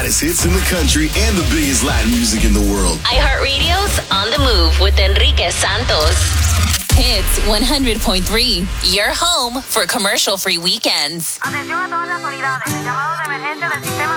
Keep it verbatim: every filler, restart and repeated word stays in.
hottest hits in the country and the biggest Latin music in the world. iHeartRadio's On the Move with Enrique Santos. Hits one hundred point three, your home for commercial-free weekends. Atención a todas las unidades. Llamado de emergencia del sistema